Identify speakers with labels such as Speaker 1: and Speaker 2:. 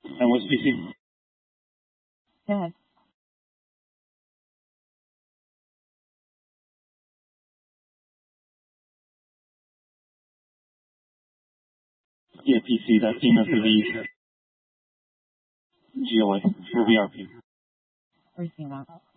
Speaker 1: And what's PC?
Speaker 2: Go ahead.
Speaker 1: Yeah, PC. That's email for the GLA for VRP.
Speaker 2: Where are you seeing that?